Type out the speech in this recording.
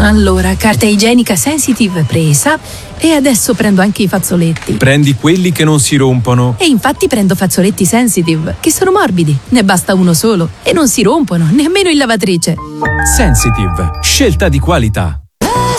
Allora, carta igienica Sensitive presa e adesso prendo anche i fazzoletti. Prendi quelli che non si rompono. E infatti prendo fazzoletti Sensitive, che sono morbidi, ne basta uno solo e non si rompono, nemmeno in lavatrice. Sensitive, scelta di qualità.